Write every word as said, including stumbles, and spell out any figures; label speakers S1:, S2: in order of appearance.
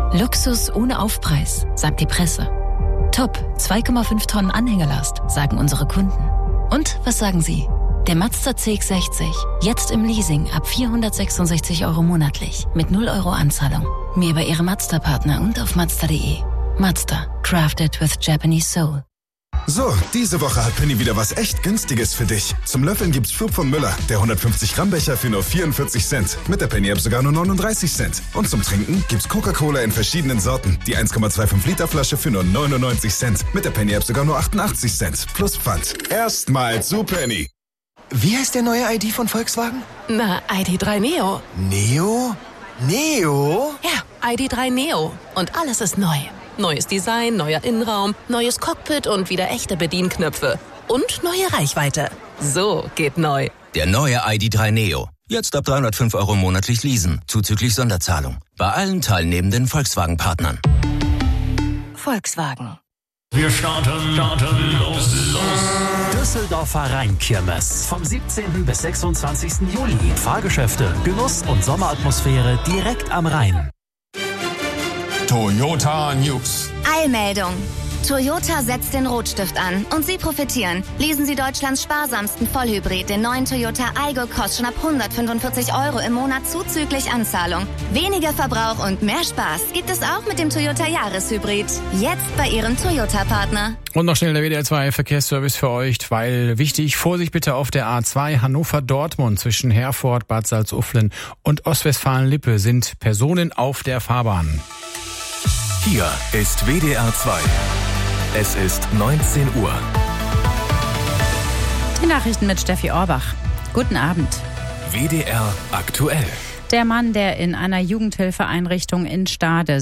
S1: Luxus ohne Aufpreis, sagt die Presse. Top, zwei Komma fünf Tonnen Anhängerlast, sagen unsere Kunden. Und was sagen Sie? Der Mazda C X sechzig, jetzt im Leasing ab vierhundertsechsundsechzig Euro monatlich, mit null Euro Anzahlung. Mehr bei Ihrem Mazda-Partner und auf Mazda punkt de. Mazda, crafted with Japanese soul.
S2: So, diese Woche hat Penny wieder was echt Günstiges für dich. Zum Löffeln gibt's Flug von Müller, der hundertfünfzig Gramm Becher für nur vierundvierzig Cent. Mit der Penny-App sogar nur neununddreißig Cent. Und zum Trinken gibt's Coca-Cola in verschiedenen Sorten. Die eins Komma fünfundzwanzig Liter Flasche für nur neunundneunzig Cent. Mit der Penny-App sogar nur achtundachtzig Cent. Plus Pfand. Erstmal zu Penny.
S3: Wie heißt der neue I D von Volkswagen?
S4: Na, I D drei Neo.
S3: Neo? Neo?
S4: Ja, I D drei Neo. Und alles ist neu. Neues Design, neuer Innenraum, neues Cockpit und wieder echte Bedienknöpfe. Und neue Reichweite. So geht neu.
S5: Der neue I D drei Neo. Jetzt ab dreihundertfünf Euro monatlich leasen, zuzüglich Sonderzahlung. Bei allen teilnehmenden Volkswagen-Partnern.
S4: Volkswagen.
S6: Wir starten, starten, los, los.
S7: Düsseldorfer Rheinkirmes. Vom siebzehnten bis sechsundzwanzigsten Juli. Fahrgeschäfte, Genuss und Sommeratmosphäre direkt am Rhein.
S8: Toyota News.
S9: Eilmeldung. Toyota setzt den Rotstift an und Sie profitieren. Leasen Sie Deutschlands sparsamsten Vollhybrid, den neuen Toyota Aygo, kostet schon ab hundertfünfundvierzig Euro im Monat zuzüglich Anzahlung. Weniger Verbrauch und mehr Spaß gibt es auch mit dem Toyota Jahreshybrid. Jetzt bei Ihrem Toyota-Partner.
S10: Und noch schnell der W D R zwei Verkehrsservice für euch, weil wichtig, Vorsicht bitte auf der A zwei Hannover-Dortmund zwischen Herford, Bad Salzuflen und Ostwestfalen-Lippe sind Personen auf der Fahrbahn.
S11: Hier ist W D R zwei. Es ist neunzehn Uhr.
S12: Die Nachrichten mit Steffi Orbach. Guten Abend.
S11: W D R aktuell.
S12: Der Mann, der in einer Jugendhilfeeinrichtung in Stade